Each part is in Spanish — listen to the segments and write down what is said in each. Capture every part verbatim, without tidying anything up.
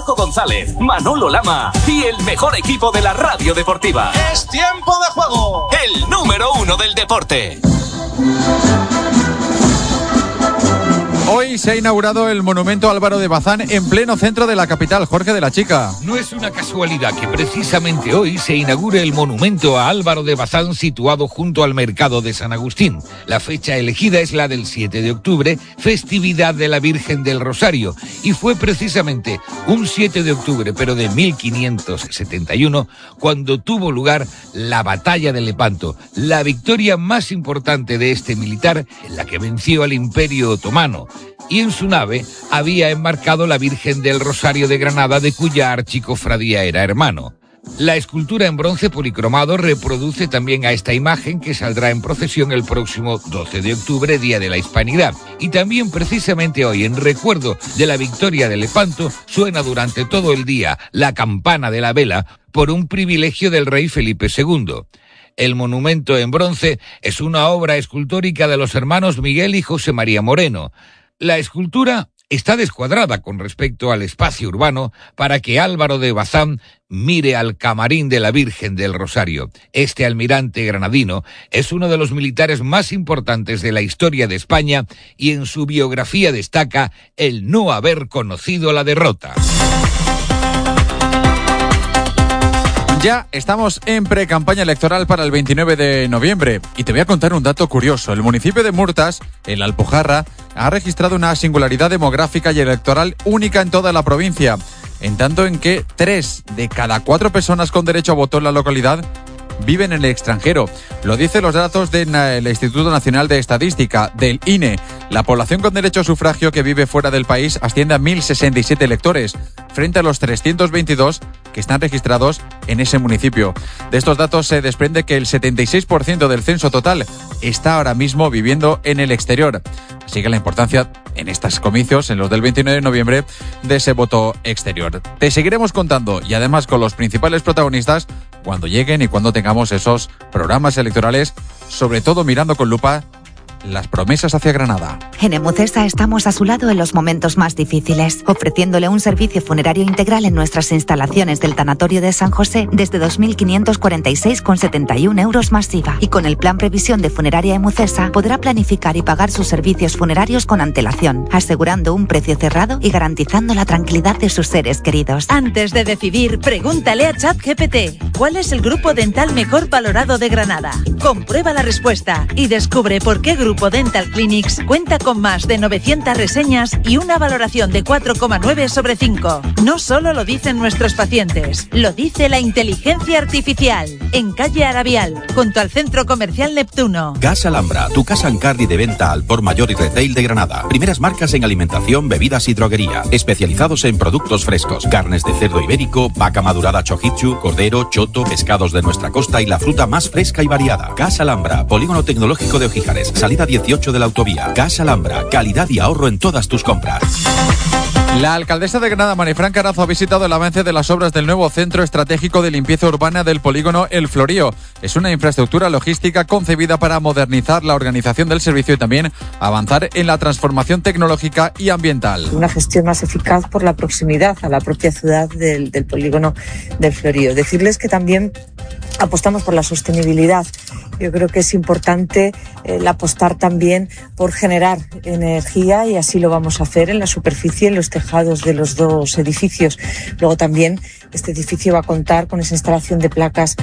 Paco González, Manolo Lama y el mejor equipo de la radio deportiva. ¡Es tiempo de juego! El número uno del deporte. Hoy se ha inaugurado el monumento Álvaro de Bazán en pleno centro de la capital. Jorge de la Chica. No es una casualidad que precisamente hoy se inaugure el monumento a Álvaro de Bazán situado junto al mercado de San Agustín. La fecha elegida es la del siete de octubre, festividad de la Virgen del Rosario, y fue precisamente un siete de octubre, pero de mil quinientos setenta y uno, cuando tuvo lugar la batalla de Lepanto, la victoria más importante de este militar, en la que venció al Imperio Otomano. Y en su nave había enmarcado la Virgen del Rosario de Granada, de cuya archicofradía era hermano. La escultura en bronce policromado reproduce también a esta imagen, que saldrá en procesión el próximo doce de octubre, Día de la Hispanidad. Y también precisamente hoy, en recuerdo de la victoria de Lepanto, suena durante todo el día la campana de la vela por un privilegio del rey Felipe segundo. El monumento en bronce es una obra escultórica de los hermanos Miguel y José María Moreno. La escultura está descuadrada con respecto al espacio urbano para que Álvaro de Bazán mire al camarín de la Virgen del Rosario. Este almirante granadino es uno de los militares más importantes de la historia de España y en su biografía destaca el no haber conocido la derrota. Ya estamos en pre-campaña electoral para el veintinueve de noviembre y te voy a contar un dato curioso. El municipio de Murtas, en la Alpujarra, ha registrado una singularidad demográfica y electoral única en toda la provincia, en tanto en que tres de cada cuatro personas con derecho a voto en la localidad viven en el extranjero. Lo dicen los datos del Instituto Nacional de Estadística, del I N E. La población con derecho a sufragio que vive fuera del país asciende a mil sesenta y siete electores, frente a los trescientos veintidós que están registrados en ese municipio. De estos datos se desprende que el setenta y seis por ciento del censo total está ahora mismo viviendo en el exterior. Así que la importancia en estos comicios, en los del veintinueve de noviembre, de ese voto exterior. Te seguiremos contando, y además con los principales protagonistas, cuando lleguen y cuando tengamos esos programas electorales, sobre todo mirando con lupa las promesas hacia Granada. En Emucesa estamos a su lado en los momentos más difíciles, ofreciéndole un servicio funerario integral en nuestras instalaciones del Tanatorio de San José desde dos mil quinientos cuarenta y seis con setenta y un euros más I V A. Y con el plan Previsión de Funeraria Emucesa podrá planificar y pagar sus servicios funerarios con antelación, asegurando un precio cerrado y garantizando la tranquilidad de sus seres queridos. Antes de decidir, pregúntale a ChatGPT ¿cuál es el grupo dental mejor valorado de Granada? Comprueba la respuesta y descubre por qué Grupo Dental Clinics cuenta con más de novecientas reseñas y una valoración de cuatro coma nueve sobre cinco. No solo lo dicen nuestros pacientes, lo dice la inteligencia artificial. En calle Arabial, junto al Centro Comercial Neptuno. Gas Alhambra, tu casa en carne de venta al por mayor y retail de Granada. Primeras marcas en alimentación, bebidas y droguería. Especializados en productos frescos, carnes de cerdo ibérico, vaca madurada chojichu, cordero, choto, pescados de nuestra costa y la fruta más fresca y variada. Gas Alhambra, Polígono Tecnológico de Ojíjares, salida dieciocho de la autovía. Gas Alhambra, calidad y ahorro en todas tus compras. La alcaldesa de Granada, Marifran Carazo, ha visitado el avance de las obras del nuevo Centro Estratégico de Limpieza Urbana del polígono El Florío. Es una infraestructura logística concebida para modernizar la organización del servicio y también avanzar en la transformación tecnológica y ambiental. Una gestión más eficaz por la proximidad a la propia ciudad del, del polígono del Florío. Decirles que también apostamos por la sostenibilidad. Yo creo que es importante el apostar también por generar energía y así lo vamos a hacer en la superficie, en los tejados de los dos edificios. Luego también este edificio va a contar con esa instalación de placas.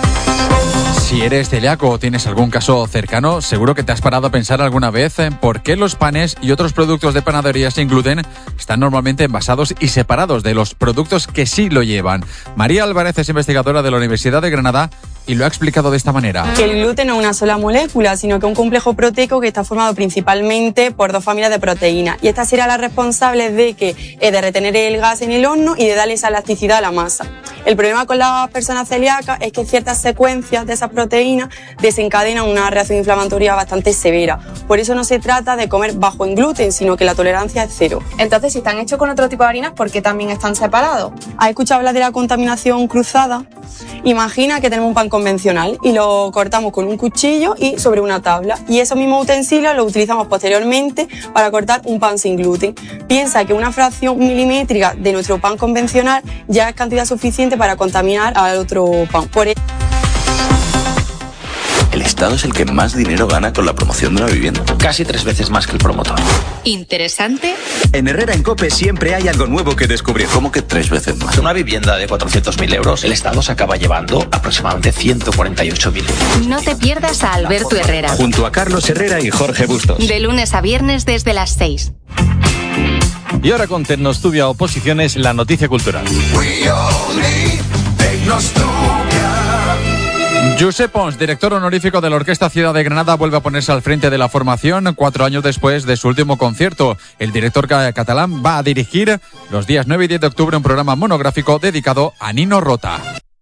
Si eres celíaco o tienes algún caso cercano, seguro que te has parado a pensar alguna vez en por qué los panes y otros productos de panadería sin gluten están normalmente envasados y separados de los productos que sí lo llevan. María Álvarez es investigadora de la Universidad de Granada y lo ha explicado de esta manera. Que el gluten no es una sola molécula, sino que es un complejo proteico que está formado principalmente por dos familias de proteínas. Y estas serán las responsables de, que, eh, de retener el gas en el horno y de darle esa elasticidad a la masa. El problema con las personas celíacas es que ciertas secuencias de esas proteínas desencadenan una reacción inflamatoria bastante severa. Por eso no se trata de comer bajo en gluten, sino que la tolerancia es cero. Entonces, si están hechos con otro tipo de harinas, ¿por qué también están separados? ¿Has escuchado hablar de la contaminación cruzada? Imagina que tenemos un pan convencional y lo cortamos con un cuchillo y sobre una tabla, y esos mismos utensilios los utilizamos posteriormente para cortar un pan sin gluten. Piensa que una fracción milimétrica de nuestro pan convencional ya es cantidad suficiente para contaminar al otro pan. Por eso... El Estado es el que más dinero gana con la promoción de una vivienda. Casi tres veces más que el promotor. ¿Interesante? En Herrera en COPE siempre hay algo nuevo que descubrir. ¿Cómo que tres veces más? Una vivienda de cuatrocientos mil euros, el Estado se acaba llevando aproximadamente ciento cuarenta y ocho mil euros. No te pierdas a Alberto Herrera. Junto a Carlos Herrera y Jorge Bustos. De lunes a viernes desde las seis. Y ahora con Tecnostubia Oposiciones, la noticia cultural. Josep Pons, director honorífico de la Orquesta Ciudad de Granada, vuelve a ponerse al frente de la formación cuatro años después de su último concierto. El director catalán va a dirigir los días nueve y diez de octubre un programa monográfico dedicado a Nino Rota.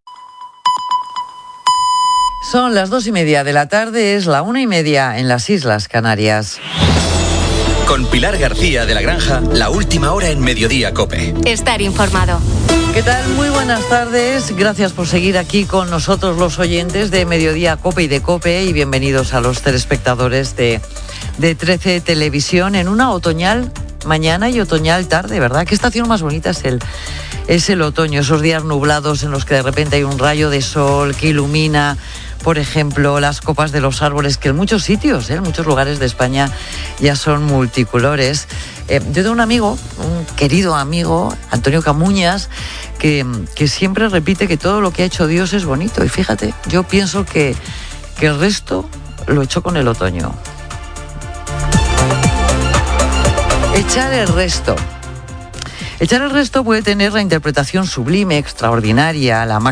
Son las dos y media de la tarde, es la una y media en las Islas Canarias. Con Pilar García de la Granja, la última hora en Mediodía COPE. Estar informado. ¿Qué tal? Muy buenas tardes. Gracias por seguir aquí con nosotros los oyentes de Mediodía COPE y de COPE, y bienvenidos a los telespectadores de, de trece Televisión en una otoñal mañana y otoñal tarde, ¿verdad? ¿Qué estación más bonita es el, es el otoño? Esos días nublados en los que de repente hay un rayo de sol que ilumina, por ejemplo, las copas de los árboles, que en muchos sitios, ¿eh? en muchos lugares de España ya son multicolores. Eh, yo tengo un amigo, un querido amigo, Antonio Camuñas, que, que siempre repite que todo lo que ha hecho Dios es bonito. Y fíjate, yo pienso que, que el resto lo echó con el otoño. Echar el resto. Echar el resto puede tener la interpretación sublime, extraordinaria, la máxima